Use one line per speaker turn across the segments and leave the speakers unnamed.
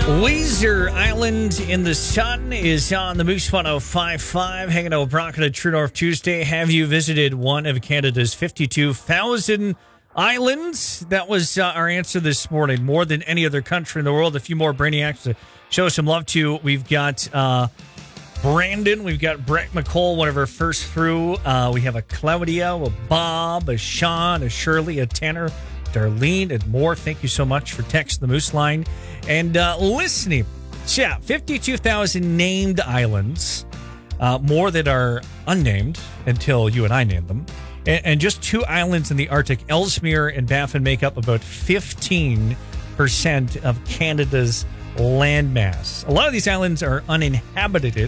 Weiser Island in the Sun is on the Moose 105.5. Hanging out with Brock on a True North Tuesday. Have you visited one of Canada's 52,000 islands? That was our answer this morning. More than any other country in the world. A few more brainiacs to show some love to. We've got Brandon. We've got Brett McCall, one of our first through. We have a Claudia, a Bob, a Sean, a Shirley, a Tanner, Darlene, and more. Thank you so much for texting the Moose line and listening. So yeah, 52,000 named islands, more that are unnamed until you and I named them. And just two islands in the Arctic, Ellesmere and Baffin, make up about 15% of Canada's landmass. A lot of these islands are uninhabited.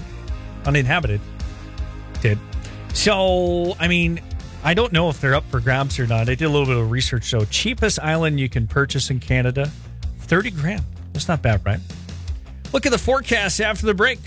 So, I mean, I don't know if they're up for grabs or not. I did a little bit of research, though. Cheapest island you can purchase in Canada, $30,000. That's not bad, right? Look at the forecast after the break.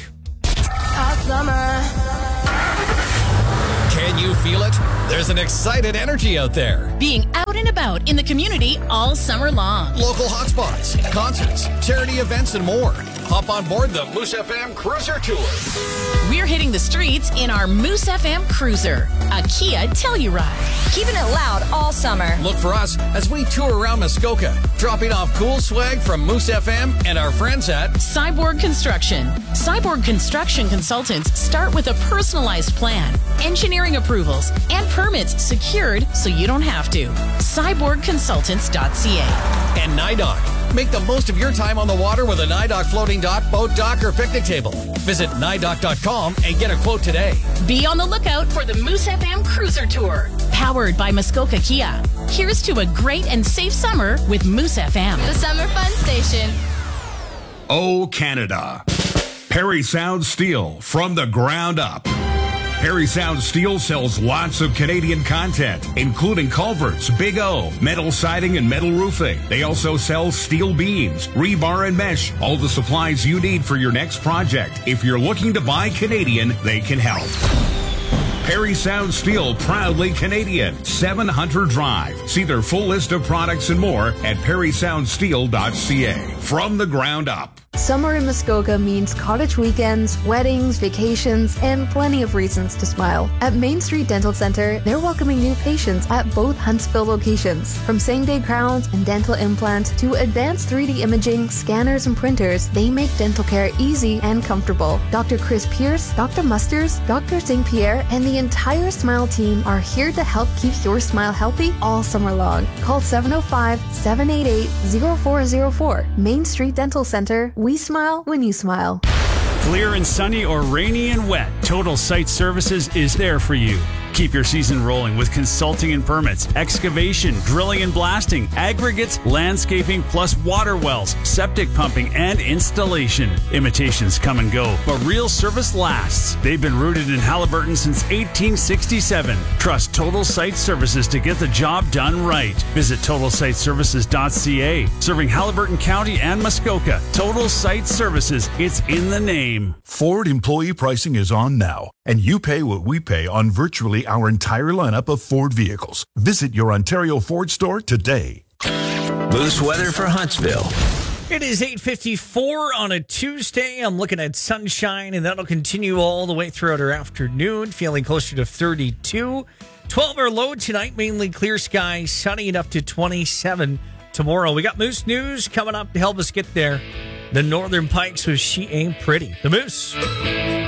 Can you feel it? There's an excited energy out there.
Being out and about in the community all summer long.
Local hotspots, concerts, charity events, and more. Hop on board the Moose FM Cruiser Tour.
We're hitting the streets in our Moose FM Cruiser, a Kia Telluride.
Keeping it loud all summer.
Look for us as we tour around Muskoka, dropping off cool swag from Moose FM and our friends at
Cyborg Construction. Cyborg Construction consultants start with a personalized plan, engineering approvals, and permits secured so you don't have to. CyborgConsultants.ca.
And NIDOC. Make the most of your time on the water with a NIDOC floating dock, boat dock, or picnic table. Visit NIDOC.com and get a quote today.
Be on the lookout for the Moose FM Cruiser Tour, powered by Muskoka Kia. Here's to a great and safe summer with Moose FM.
The Summer Fun Station.
Oh, Canada. Perry Sound Steel, from the ground up. Perry Sound Steel sells lots of Canadian content, including culverts, Big O, metal siding, and metal roofing. They also sell steel beams, rebar, and mesh, all the supplies you need for your next project. If you're looking to buy Canadian, they can help. Perry Sound Steel, proudly Canadian. 7 Hunter Drive. See their full list of products and more at perrysoundsteel.ca. From the ground up.
Summer in Muskoka means cottage weekends, weddings, vacations, and plenty of reasons to smile. At Main Street Dental Center, they're welcoming new patients at both Huntsville locations. From same-day crowns and dental implants to advanced 3D imaging, scanners, and printers, they make dental care easy and comfortable. Dr. Chris Pierce, Dr. Musters, Dr. St. Pierre, and the entire Smile team are here to help keep your smile healthy all summer long. Call 705-788-0404. Main Street Dental Center. We smile when you smile.
Clear and sunny or rainy and wet, Total Site Services is there for you. Keep your season rolling with consulting and permits, excavation, drilling and blasting, aggregates, landscaping, plus water wells, septic pumping, and installation. Imitations come and go, but real service lasts. They've been rooted in Haliburton since 1867. Trust Total Site Services to get the job done right. Visit TotalSiteServices.ca. Serving Haliburton County and Muskoka. Total Site Services. It's in the name.
Ford employee pricing is on now, and you pay what we pay on virtually our entire lineup of Ford vehicles. Visit your Ontario Ford store today.
Moose weather for Huntsville.
It is 8:54 on a Tuesday. I'm looking at sunshine, and that'll continue all the way throughout our afternoon, feeling closer to 32. 12 our low tonight, mainly clear skies, sunny and up to 27 tomorrow. We got Moose News coming up to help us get there. The Northern Pikes with She Ain't Pretty. The Moose.